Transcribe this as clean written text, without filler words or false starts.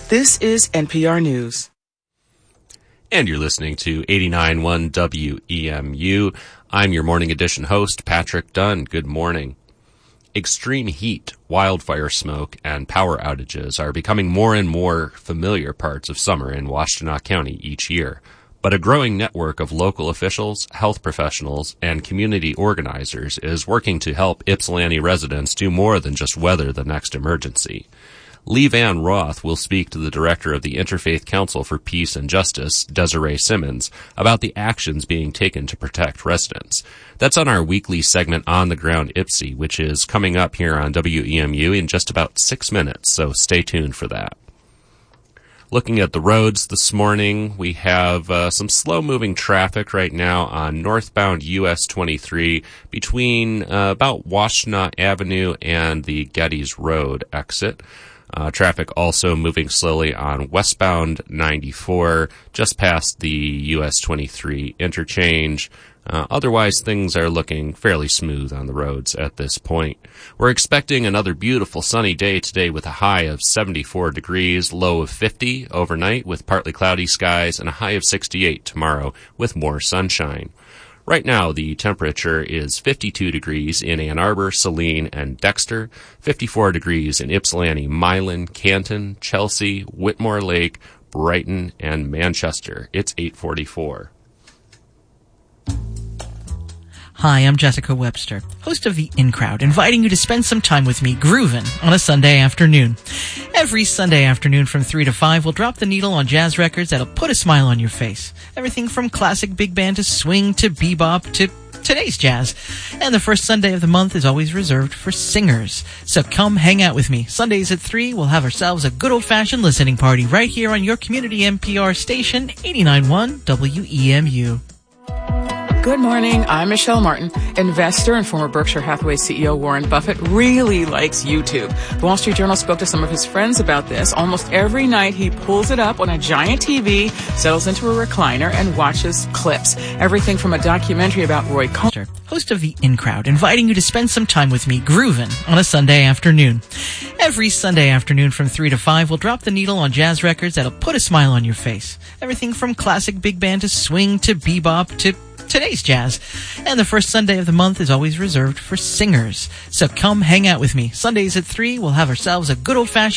This is NPR News. And you're listening to 89.1 WEMU. I'm your morning edition host, Patrick Dunn. Good morning. Extreme heat, wildfire smoke, and power outages are becoming more and more familiar parts of summer in Washtenaw County each year. But a growing network of local officials, health professionals, and community organizers is working to help Ypsilanti residents do more than just weather the next emergency. Lee Van Roth will speak to the director of the Interfaith Council for Peace and Justice, Desiree Simmons, about the actions being taken to protect residents. That's on our weekly segment On the Ground Ypsi, which is coming up here on WEMU in just about 6 minutes, so stay tuned for that. Looking at the roads this morning, we have some slow-moving traffic right now on northbound US 23 between about Washtenaw Avenue and the Geddes Road exit. Traffic also moving slowly on westbound 94, just past the US 23 interchange. Otherwise, things are looking fairly smooth on the roads at this point. We're expecting another beautiful sunny day today with a high of 74 degrees, low of 50 overnight with partly cloudy skies, and a high of 68 tomorrow with more sunshine. Right now, the temperature is 52 degrees in Ann Arbor, Saline, and Dexter, 54 degrees in Ypsilanti, Milan, Canton, Chelsea, Whitmore Lake, Brighton, and Manchester. It's 8:44. Hi, I'm Jessica Webster, host of The In Crowd, inviting you to spend some time with me groovin' on a Sunday afternoon. Every Sunday afternoon from 3 to 5, we'll drop the needle on jazz records that'll put a smile on your face. Everything from classic big band to swing to bebop to today's jazz. And the first Sunday of the month is always reserved for singers. So come hang out with me. Sundays at 3, we'll have ourselves a good old-fashioned listening party right here on your community NPR station, 89.1 WEMU. Good morning. I'm Michelle Martin. Investor and former Berkshire Hathaway CEO Warren Buffett really likes YouTube. The Wall Street Journal spoke to some of his friends about this. Almost every night he pulls it up on a giant TV, settles into a recliner, and watches clips. Everything from a documentary about Roy Cohn, host of The In Crowd, inviting you to spend some time with me groovin' on a Sunday afternoon. Every Sunday afternoon from 3 to 5, we'll drop the needle on jazz records that'll put a smile on your face. Everything from classic big band to swing to bebop to today's jazz. And the first Sunday of the month is always reserved for singers. So come hang out with me. Sundays at 3, we'll have ourselves a good old-fashioned